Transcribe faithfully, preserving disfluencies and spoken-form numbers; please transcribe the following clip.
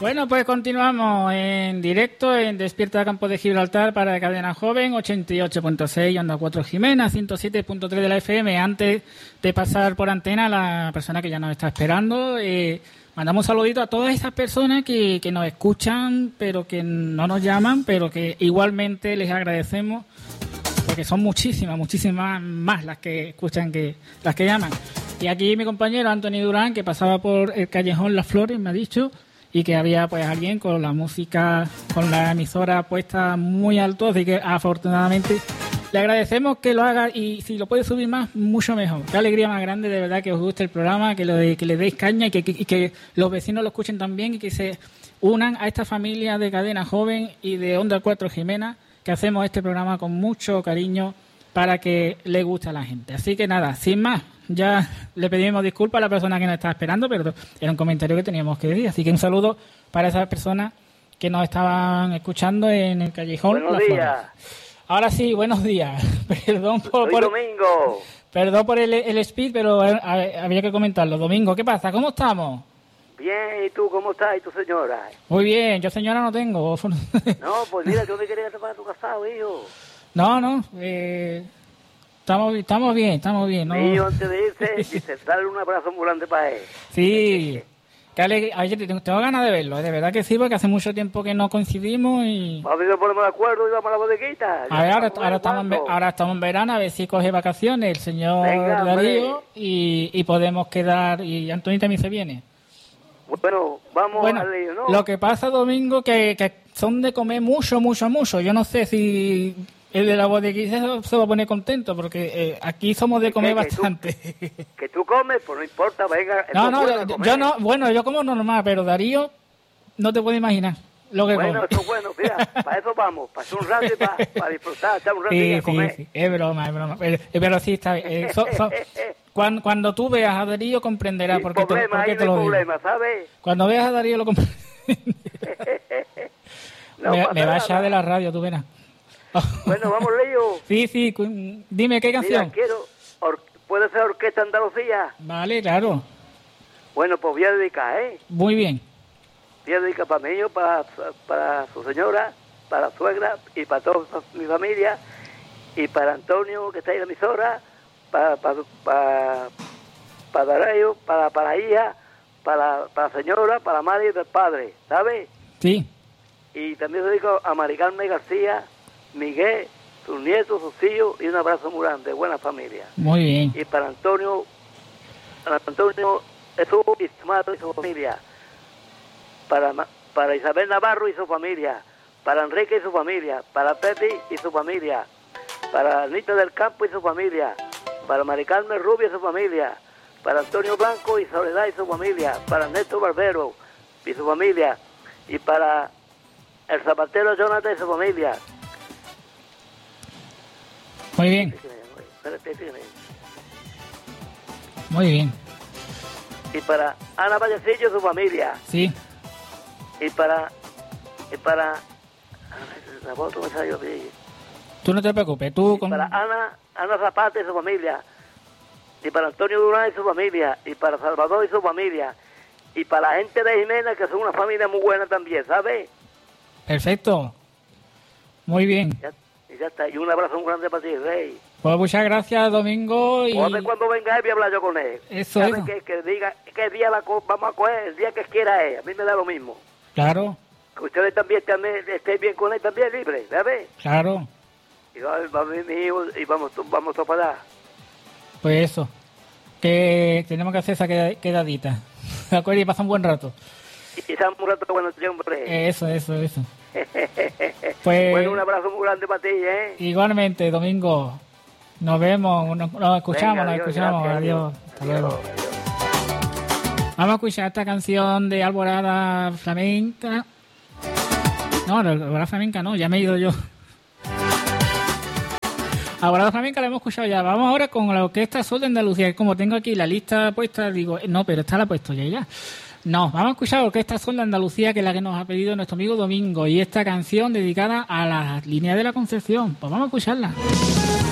Bueno, pues continuamos en directo en Despierta Campo de Gibraltar para Cadena Joven, ochenta y ocho punto seis, Onda cuatro Jimena, ciento siete punto tres de la F M. Antes de pasar por antena a la persona que ya nos está esperando, eh, mandamos un saludito a todas esas personas que, que nos escuchan, pero que no nos llaman, pero que igualmente les agradecemos, porque son muchísimas, muchísimas más las que escuchan que las que llaman. Y aquí mi compañero Anthony Durán, que pasaba por el callejón Las Flores, me ha dicho, y que había pues alguien con la música, con la emisora puesta muy alto, así que afortunadamente le agradecemos que lo haga, y si lo puede subir más, mucho mejor. Qué alegría más grande, de verdad, que os guste el programa, que, lo de, que le deis caña y que, que, y que los vecinos lo escuchen también y que se unan a esta familia de Cadena Joven y de Onda cuatro Jimena, que hacemos este programa con mucho cariño para que le guste a la gente. Así que nada, sin más, ya le pedimos disculpas a la persona que nos estaba esperando, pero era un comentario que teníamos que decir. Así que un saludo para esas personas que nos estaban escuchando en el callejón. Buenos días. Ahora sí, buenos días. Perdón por, Soy por Domingo. Perdón por el, el speed, pero a, a, había que comentarlo. Domingo, ¿qué pasa? ¿Cómo estamos? Bien, ¿y tú cómo estás? ¿Y tu señora? Muy bien, yo señora no tengo. No, pues mira, yo me quería tomar a tu casado, hijo. No, no, eh, estamos, estamos bien, estamos bien. ¿No? Mío, antes de irse, dice, dale un abrazo muy grande para él. Sí, qué alegría. Oye, tengo, tengo ganas de verlo, ¿eh? De verdad que sí, porque hace mucho tiempo que no coincidimos y... A ver si nos ponemos de acuerdo y vamos a la bodeguita. A ver, ahora, ahora, estamos en, ahora estamos en verano, a ver si coge vacaciones el señor Venga, Darío y, y podemos quedar, y Antonio también se viene. Bueno, vamos bueno, al lío, ¿no? Lo que pasa, Domingo, que, que son de comer mucho, mucho, mucho. Yo no sé si el de la bodeguita se va a poner contento, porque eh, aquí somos de comer que, que bastante. Tú, que tú comes, pues no importa, venga. No, no, yo, yo no, bueno, yo como normal, pero Darío, no te puedo imaginar lo que bueno, come. eso es bueno, mira, para eso vamos, para hacer un rato y para, para disfrutar, echar un rato sí, y a sí, comer. Sí, es broma, es broma, pero, pero sí está bien. Eh, so, so, cuando, cuando tú veas a Darío comprenderás por qué te, por qué te lo digo. Problema, ¿sabes? Cuando veas a Darío lo comprenderás. no me me va a echar nada. de la radio, tú verás. Bueno, vamos, Leo. Sí, sí, dime qué canción. Mira, quiero, or, puede ser Orquesta Andalucía. Vale, claro. Bueno, pues voy a dedicar, ¿eh? Muy bien. Voy a dedicar para mí, para, para su señora, para la suegra y para toda mi familia, y para Antonio, que está ahí en la emisora, para para para, para Darío, para, para la hija, para, para la señora, para la madre y del padre, ¿sabes? Sí. Y también dedico a Mari Carmen García, Miguel, sus nietos, sus hijos, y un abrazo muy grande, buena familia. Muy bien. Y para Antonio, para Antonio Jesús y su madre y su familia. Para, para Isabel Navarro y su familia. Para Enrique y su familia. Para Pepe y su familia. Para Anita del Campo y su familia. Para Mari Carmen Rubio y su familia. Para Antonio Blanco y Soledad y su familia. Para Néstor Barbero y su familia. Y para el zapatero Jonathan y su familia. Muy bien. Muy bien. Y para Ana Vallecillo y su familia. Sí. Y para... Y para... La foto me salió bien. Tú no te preocupes, tú... Con... Para Ana, Ana Zapata y su familia. Y para Antonio Durán y su familia. Y para Salvador y su familia. Y para la gente de Jimena, que son una familia muy buena también, ¿sabes? Perfecto. Muy bien. Ya, y ya está. Y un abrazo muy grande para ti, Rey. Pues muchas gracias, Domingo. Y... O a ver cuando venga él voy a hablar yo con él. Eso es. es. Que, que diga qué día la co- vamos a coger, el día que quiera él. A mí me da lo mismo. Claro. Que ustedes también, también estén bien con él, también libre, ¿sabes? Claro. Y va, va a venir mi hijo y vamos, vamos a parar. Pues eso. Que tenemos que hacer esa queda- quedadita. ¿De acuerdo? Y pasa un buen rato. Y estamos un rato bueno, hombre. Eso, eso, eso. Pues... Bueno, un abrazo muy grande para ti, ¿eh? Igualmente, Domingo. Nos vemos, nos, nos escuchamos, Venga, nos adiós, escuchamos. gracias, Adiós. adiós. Hasta luego. Vamos a escuchar esta canción de Alborada Flamenca. No, no, Alborada Flamenca no, ya me he ido yo. Alborada Flamenca la hemos escuchado ya. Vamos ahora con la Orquesta Sol de Andalucía. Como tengo aquí la lista puesta, digo, no, pero esta la he puesto ya, ya. No, vamos a escuchar la Orquesta Sol de Andalucía, que es la que nos ha pedido nuestro amigo Domingo. Y esta canción dedicada a la línea de la Concepción. Pues vamos a escucharla.